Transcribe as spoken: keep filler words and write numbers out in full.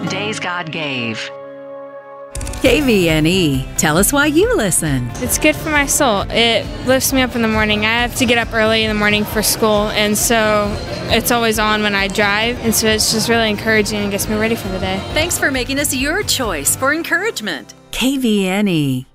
Days God Gave. K V N E. Tell us why you listen. It's good for my soul. It lifts me up in the morning. I have to get up early in the morning for school, and so it's always on when I drive, and so it's just really encouraging and gets me ready for the day. Thanks for making us your choice for encouragement. K V N E.